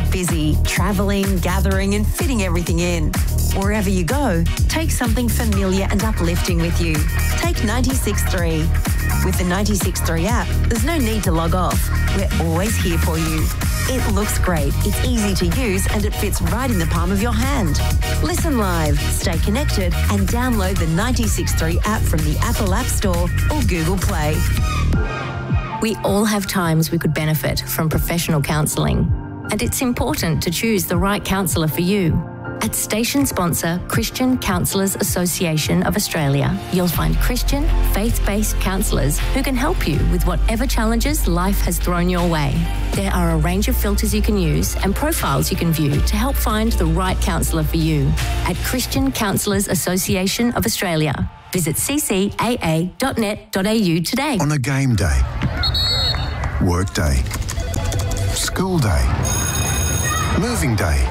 busy, travelling, gathering and fitting everything in. Wherever you go, take something familiar and uplifting with you. Take 96.3. With the 96.3 app, there's no need to log off. We're always here for you. It looks great, it's easy to use and it fits right in the palm of your hand. Listen live, stay connected and download the 96.3 app from the Apple App Store or Google Play. We all have times we could benefit from professional counselling, and it's important to choose the right counsellor for you. At station sponsor Christian Counsellors Association of Australia, you'll find Christian, faith-based counsellors who can help you with whatever challenges life has thrown your way. There are a range of filters you can use and profiles you can view to help find the right counsellor for you. At Christian Counsellors Association of Australia, visit ccaa.net.au today. On a game day, work day, school day, moving day,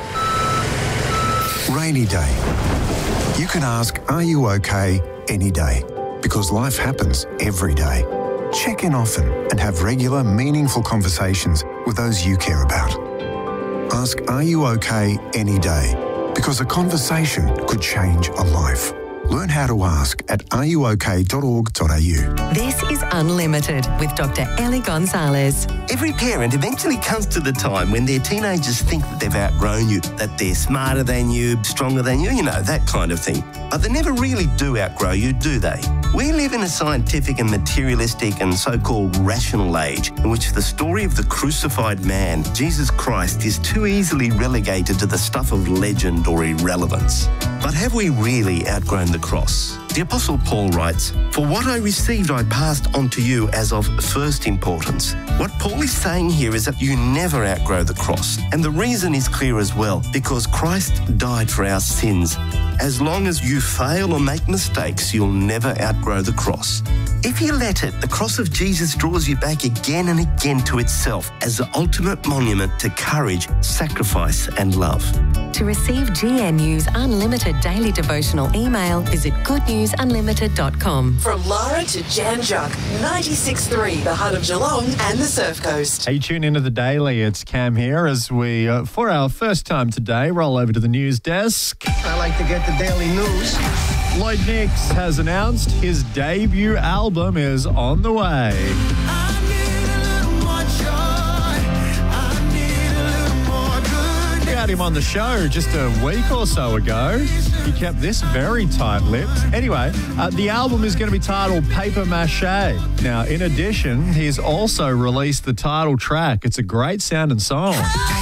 rainy day. You can ask, are you okay, any day? Because life happens every day. Check in often and have regular, meaningful conversations with those you care about. Ask, are you okay, any day? Because a conversation could change a life. Learn how to ask at areyook.org.au. This is Unlimited with Dr. Ellie Gonzalez. Every parent eventually comes to the time when their teenagers think that they've outgrown you, that they're smarter than you, stronger than you, that kind of thing. But they never really do outgrow you, do they? We live in a scientific and materialistic and so-called rational age in which the story of the crucified man, Jesus Christ, is too easily relegated to the stuff of legend or irrelevance. But have we really outgrown the cross? The Apostle Paul writes, "For what I received I passed on to you as of first importance." What Paul is saying here is that you never outgrow the cross. And the reason is clear as well, because Christ died for our sins. As long as you fail or make mistakes, you'll never outgrow the cross. If you let it, the cross of Jesus draws you back again and again to itself as the ultimate monument to courage, sacrifice and love. To receive GNU's unlimited daily devotional email, visit goodnewsunlimited.com. From Lara to Jan Juck, 96.3, the heart of Geelong and the Surf Coast. Hey, tune into the Daily. It's Cam here as we, for our first time today, roll over to the news desk. I like to get the daily news. Lloyd Nicks has announced his debut album is on the way. We had him on the show just a week or so ago. He kept this very tight-lipped. Anyway, the album is going to be titled Paper Mache. Now, in addition, he's also released the title track. It's a great sounding song.